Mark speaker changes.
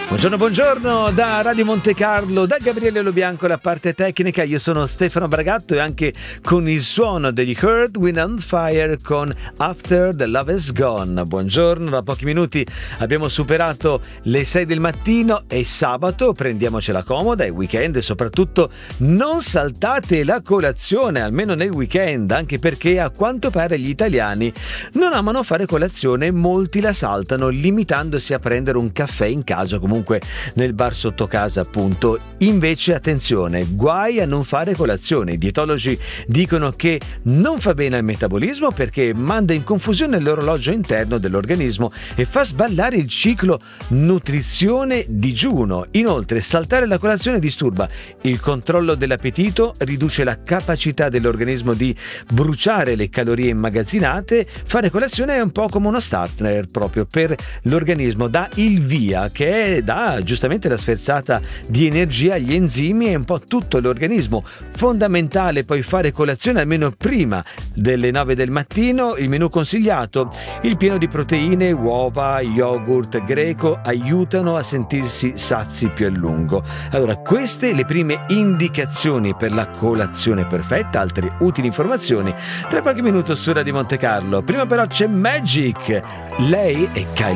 Speaker 1: Buongiorno, buongiorno da Radio Monte Carlo, da Gabriele Lobianco la parte tecnica. Io sono Stefano Bragatto e anche con il suono degli Earth, Wind and Fire con After the Love Is Gone. Buongiorno, da pochi minuti abbiamo superato le 6 del mattino, è sabato, prendiamocela comoda, è weekend e soprattutto non saltate la colazione, almeno nel weekend, anche perché a quanto pare gli italiani non amano fare colazione, molti la saltano limitandosi a prendere un caffè in casa, comunque nel bar sotto casa appunto. Invece attenzione, guai a non fare colazione. I dietologi dicono che non fa bene al metabolismo perché manda in confusione l'orologio interno dell'organismo e fa sballare il ciclo nutrizione-digiuno. Inoltre saltare la colazione disturba il controllo dell'appetito, riduce la capacità dell'organismo di bruciare le calorie immagazzinate. Fare colazione è un po' come uno starter proprio per l'organismo, dà il via, che dà giustamente la sferzata di energia agli enzimi e un po' tutto l'organismo. Fondamentale poi fare colazione almeno prima delle 9 del mattino. Il menù consigliato: il pieno di proteine, uova, yogurt greco aiutano a sentirsi sazi più a lungo. Allora, queste le prime indicazioni per la colazione perfetta. Altre utili informazioni tra qualche minuto su Radio Monte Carlo. Prima però c'è Magic, lei è Kylie